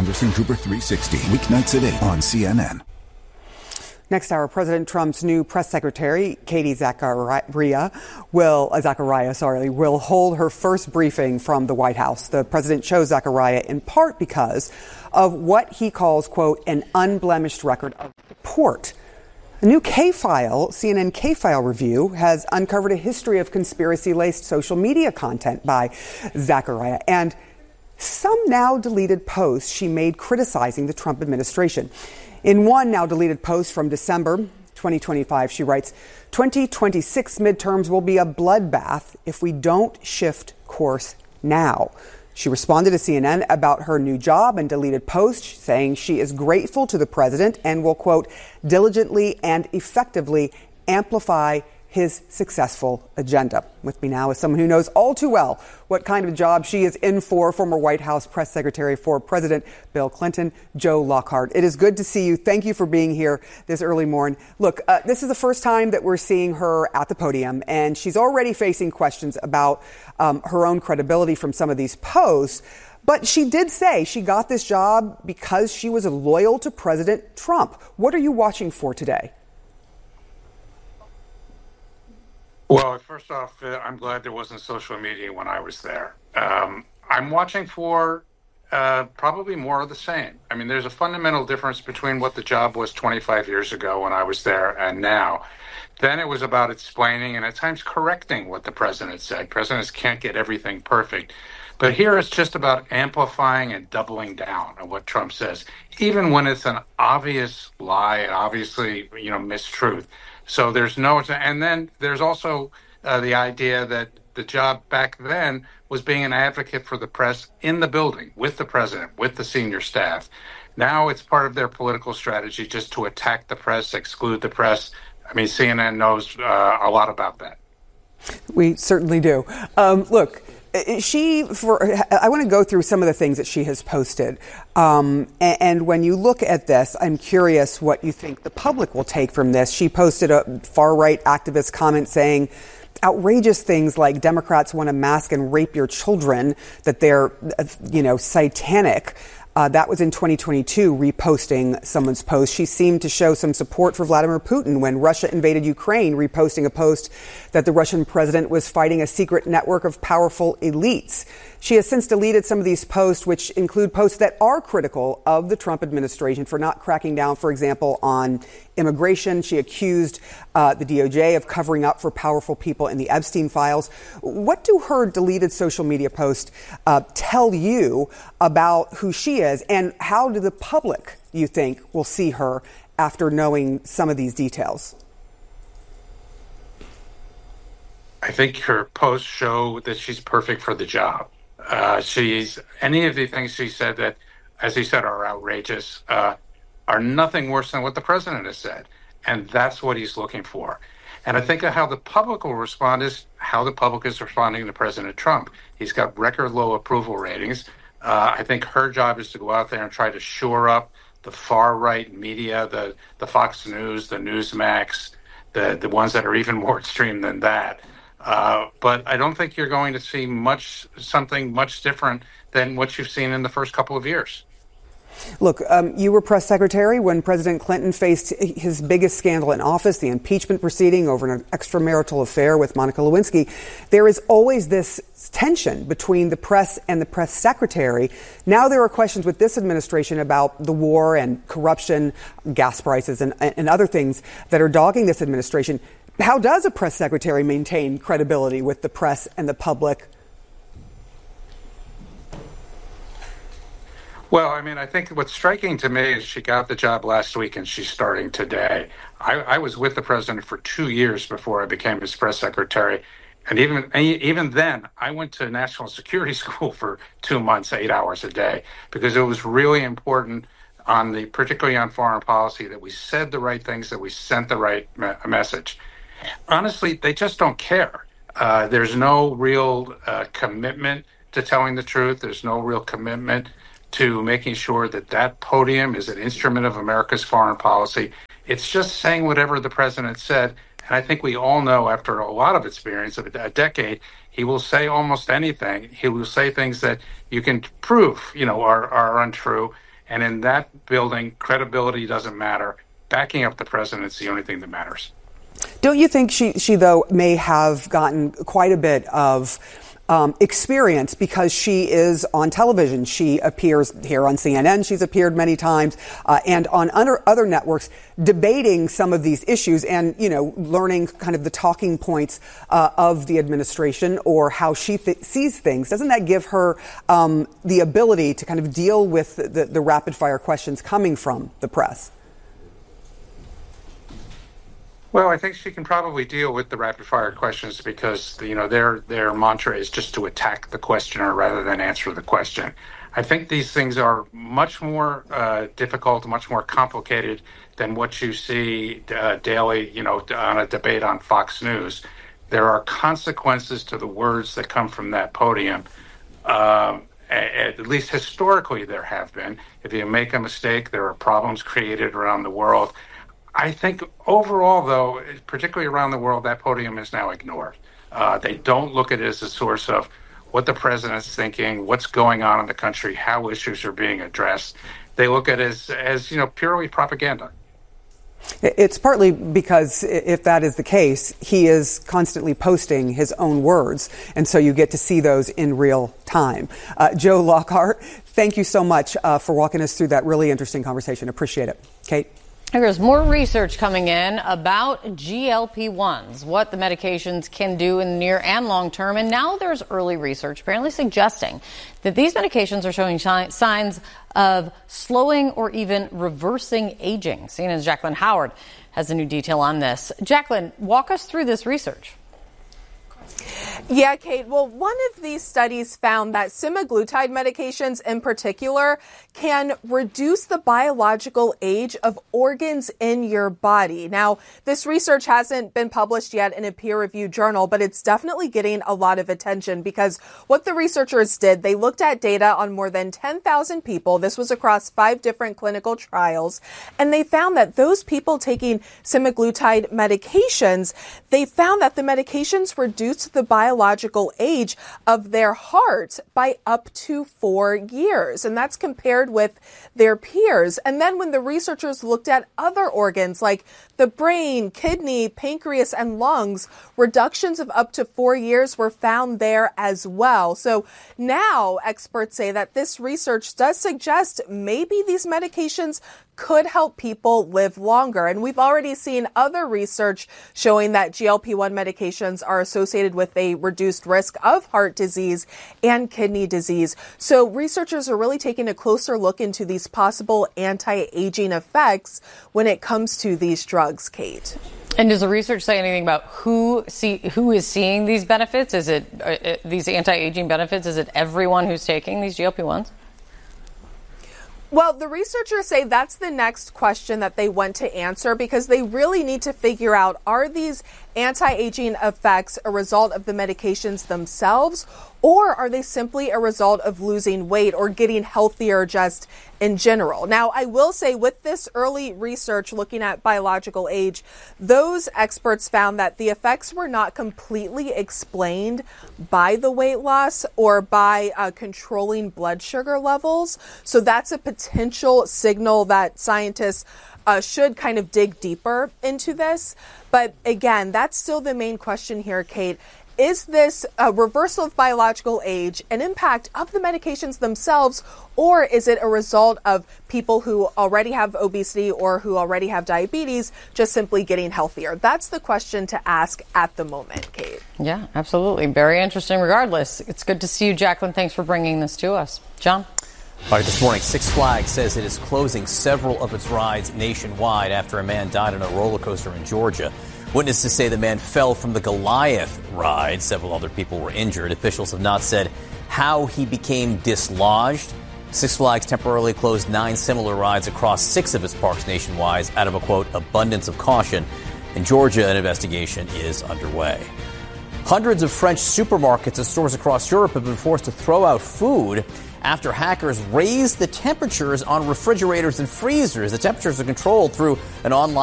Anderson Cooper 360, weeknights at 8 on CNN. Next hour, President Trump's new press secretary, Katie Zachariah, will hold her first briefing from the White House. The president chose Zachariah in part because of what he calls, quote, an unblemished record of support. A new CNN K-File review has uncovered a history of conspiracy-laced social media content by Zachariah and some now deleted posts she made criticizing the Trump administration. In one now deleted post from December 2025, she writes, 2026 midterms will be a bloodbath if we don't shift course now. She responded to CNN about her new job and deleted posts, saying she is grateful to the president and will, quote, diligently and effectively amplify his successful agenda. With me now is someone who knows all too well what kind of job she is in for, former White House press secretary for President Bill Clinton, Joe Lockhart. It is good to see you. Thank you for being here this early morning. Look, this is the first time that we're seeing her at the podium, and she's already facing questions about her own credibility from some of these posts. But she did say she got this job because she was loyal to President Trump. What are you watching for today? Well, first off, I'm glad there wasn't social media when I was there. I'm watching for probably more of the same. I mean, there's a fundamental difference between what the job was 25 years ago when I was there and now. Then it was about explaining and at times correcting what the president said. Presidents can't get everything perfect. But here it's just about amplifying and doubling down on what Trump says, even when it's an obvious lie and obviously, mistruth. So there's no, and then there's also the idea that the job back then was being an advocate for the press in the building with the president, with the senior staff. Now it's part of their political strategy just to attack the press, exclude the press. I mean, CNN knows a lot about that. We certainly do. Look, I want to go through some of the things that she has posted. And when you look at this, I'm curious what you think the public will take from this. She posted a far-right activist comment saying outrageous things like Democrats want to mask and rape your children, that they're, satanic. That was in 2022, reposting someone's post. She seemed to show some support for Vladimir Putin when Russia invaded Ukraine, reposting a post that the Russian president was fighting a secret network of powerful elites. She has since deleted some of these posts, which include posts that are critical of the Trump administration for not cracking down, for example, on immigration. She accused the DOJ of covering up for powerful people in the Epstein files. What do her deleted social media posts tell you about who she is, and how do the public, you think, will see her after knowing some of these details? I think her posts show that she's perfect for the job. Any of the things she said that, as he said, are outrageous, are nothing worse than what the president has said. And that's what he's looking for. And I think how the public will respond is how the public is responding to President Trump. He's got record low approval ratings. I think her job is to go out there and try to shore up the far right media, the Fox News, the Newsmax, the ones that are even more extreme than that. But I don't think you're going to see something much different than what you've seen in the first couple of years. Look, you were press secretary when President Clinton faced his biggest scandal in office, the impeachment proceeding over an extramarital affair with Monica Lewinsky. There is always this tension between the press and the press secretary. Now there are questions with this administration about the war and corruption, gas prices, and other things that are dogging this administration. How does a press secretary maintain credibility with the press and the public? Well, I mean, I think what's striking to me is she got the job last week and she's starting today. I was with the president for 2 years before I became his press secretary. And even then, I went to national security school for 2 months, 8 hours a day, because it was really important particularly on foreign policy, that we said the right things, that we sent the right message. Honestly, they just don't care. There's no real commitment to telling the truth. There's no real commitment to making sure that podium is an instrument of America's foreign policy. It's just saying whatever the president said. And I think we all know, after a lot of experience of a decade, he will say almost anything. He will say things that you can prove, are untrue. And in that building, credibility doesn't matter. Backing up the president is the only thing that matters. Don't you think she though, may have gotten quite a bit of experience because she is on television? She appears here on CNN. She's appeared many times and on other networks debating some of these issues and, learning kind of the talking points of the administration or how she sees things. Doesn't that give her the ability to kind of deal with the rapid fire questions coming from the press? Well, I think she can probably deal with the rapid fire questions because, their mantra is just to attack the questioner rather than answer the question. I think these things are much more difficult, much more complicated than what you see daily, on a debate on Fox News. There are consequences to the words that come from that podium. At least historically, there have been. If you make a mistake, there are problems created around the world. I think overall, though, particularly around the world, that podium is now ignored. They don't look at it as a source of what the president's thinking, what's going on in the country, how issues are being addressed. They look at it as purely propaganda. It's partly because if that is the case, he is constantly posting his own words. And so you get to see those in real time. Joe Lockhart, thank you so much for walking us through that really interesting conversation. Appreciate it. Kate? There's more research coming in about GLP-1s, what the medications can do in the near and long term. And now there's early research apparently suggesting that these medications are showing signs of slowing or even reversing aging. CNN's Jacqueline Howard has a new detail on this. Jacqueline, walk us through this research. Yeah, Kate. Well, one of these studies found that semaglutide medications in particular can reduce the biological age of organs in your body. Now, this research hasn't been published yet in a peer-reviewed journal, but it's definitely getting a lot of attention because what the researchers did, they looked at data on more than 10,000 people. This was across 5 different clinical trials, and they found that those people taking semaglutide medications, they found that the medications reduced the biological age of their heart by up to 4 years. And that's compared with their peers. And then when the researchers looked at other organs like the brain, kidney, pancreas, and lungs, reductions of up to 4 years were found there as well. So now experts say that this research does suggest maybe these medications could help people live longer. And we've already seen other research showing that GLP-1 medications are associated with a reduced risk of heart disease and kidney disease. So researchers are really taking a closer look into these possible anti-aging effects when it comes to these drugs, Kate. And does the research say anything about who is seeing these benefits? Is it these anti-aging benefits? Is it everyone who's taking these GLP-1s? Well, the researchers say that's the next question that they want to answer because they really need to figure out, are these anti-aging effects a result of the medications themselves, or are they simply a result of losing weight or getting healthier just in general? Now, I will say with this early research looking at biological age, those experts found that the effects were not completely explained by the weight loss or by controlling blood sugar levels. So that's a potential signal that scientists should kind of dig deeper into this. But again, that's still the main question here, Kate. Is this a reversal of biological age an impact of the medications themselves, or is it a result of people who already have obesity or who already have diabetes just simply getting healthier? That's the question to ask at the moment, Kate. Yeah, absolutely. Very interesting regardless. It's good to see you, Jacqueline. Thanks for bringing this to us. John? All right, this morning, Six Flags says it is closing several of its rides nationwide after a man died on a roller coaster in Georgia. Witnesses say the man fell from the Goliath ride. Several other people were injured. Officials have not said how he became dislodged. Six Flags temporarily closed 9 similar rides across 6 of its parks nationwide out of a, quote, abundance of caution. In Georgia, an investigation is underway. Hundreds of French supermarkets and stores across Europe have been forced to throw out food after hackers raised the temperatures on refrigerators and freezers. The temperatures are controlled through an online